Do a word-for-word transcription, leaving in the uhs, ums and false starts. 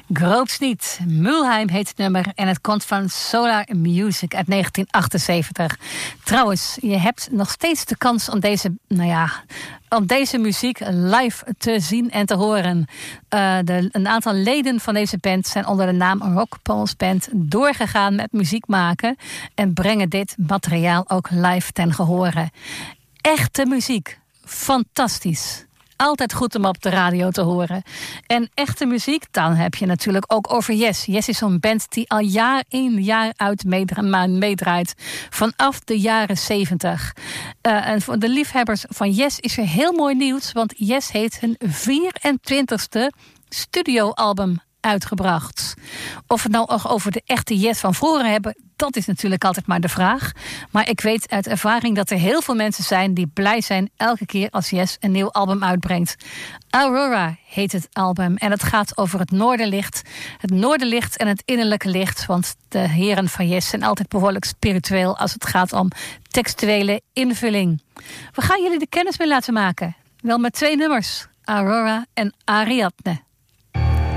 Groots niet. Mulheim heet het nummer en het komt van Solar Music uit negentien achtenzeventig. Trouwens, je hebt nog steeds de kans om deze, nou ja, om deze muziek live te zien en te horen. Uh, de, een aantal leden van deze band zijn onder de naam Rock Pulse Band doorgegaan met muziek maken en brengen dit materiaal ook live ten gehore. Echte muziek. Fantastisch. Altijd goed om op de radio te horen. En echte muziek, dan heb je natuurlijk ook over Yes. Yes is zo'n band die al jaar in jaar uit meedraait. Vanaf de jaren zeventig. Uh, en voor de liefhebbers van Yes is er heel mooi nieuws. Want Yes heeft hun vierentwintigste studioalbum uitgebracht. Of we het nou ook over de echte Yes van vroeger hebben, dat is natuurlijk altijd maar de vraag. Maar ik weet uit ervaring dat er heel veel mensen zijn die blij zijn elke keer als Yes een nieuw album uitbrengt. Aurora heet het album en het gaat over het noorderlicht. Het noorderlicht en het innerlijke licht. Want de heren van Yes zijn altijd behoorlijk spiritueel als het gaat om textuele invulling. We gaan jullie de kennis mee laten maken. Wel met twee nummers. Aurora en Ariadne.